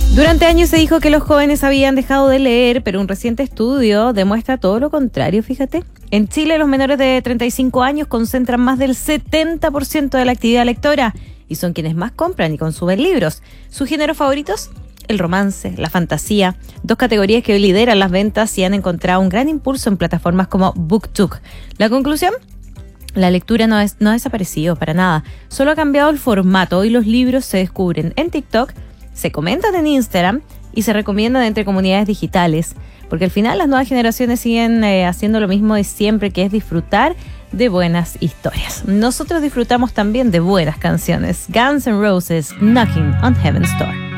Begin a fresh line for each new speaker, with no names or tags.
Durante años se dijo que los jóvenes habían dejado de leer, pero un reciente estudio demuestra todo lo contrario, fíjate. En Chile, los menores de 35 años concentran más del 70% de la actividad lectora y son quienes más compran y consumen libros. ¿Sus géneros favoritos? El romance, la fantasía, dos categorías que hoy lideran las ventas y han encontrado un gran impulso en plataformas como BookTok. ¿La conclusión? La lectura no ha desaparecido para nada, solo ha cambiado el formato. Hoy los libros se descubren en TikTok, se comentan en Instagram y se recomiendan entre comunidades digitales, porque al final las nuevas generaciones siguen haciendo lo mismo de siempre, que es disfrutar de buenas historias. Nosotros disfrutamos también de buenas canciones. Guns N' Roses, Knocking on Heaven's Door.